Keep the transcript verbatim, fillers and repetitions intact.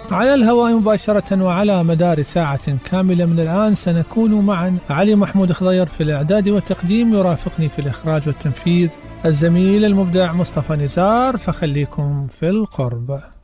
على الهواء مباشرة وعلى مدار ساعة كاملة من الآن سنكون معا علي محمود خضير في الإعداد والتقديم، يرافقني في الإخراج والتنفيذ الزميل المبدع مصطفى نزار، فخليكم في القرب.